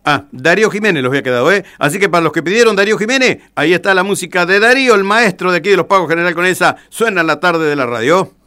Ah, Darío Jiménez los había quedado, ¿eh? Así que para los que pidieron Darío Jiménez, ahí está la música de Darío, el maestro de aquí de los Pagos General Conesa. Suena en la tarde de la radio.